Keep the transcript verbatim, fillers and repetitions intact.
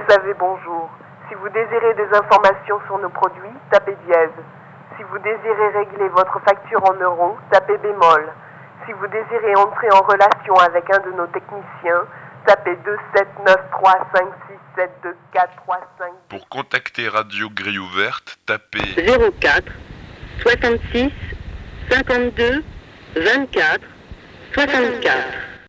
savez bonjour. Si vous désirez des informations sur nos produits, tapez dièse. Si vous désirez régler votre facture en euros, tapez bémol. Si vous désirez entrer en relation avec un de nos techniciens, tapez deux sept neuf trois cinq six sept deux quatre trois cinq. Pour contacter Radio Grille Ouverte, tapez zéro quatre soixante-six cinquante-deux vingt-quatre soixante-quatre.